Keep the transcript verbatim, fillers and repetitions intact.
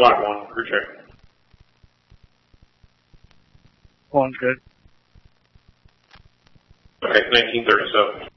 Black one, reject. One's good. Okay, nineteen thirty-seven.